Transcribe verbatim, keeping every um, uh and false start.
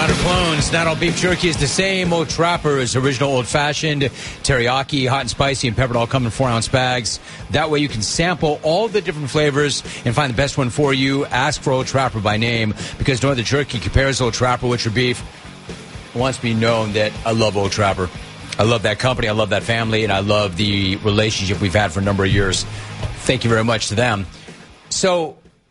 Minor clones. Not all beef jerky is the same. Old Trapper's original old-fashioned, teriyaki, hot and spicy, and peppered all come in four-ounce bags. That way you can sample all the different flavors and find the best one for you. Ask for Old Trapper by name, because no other jerky compares Old Trapper with your beef. It wants to be known that I love Old Trapper. I love that company, I love that family, and I love the relationship we've had for a number of years. Thank you very much to them. So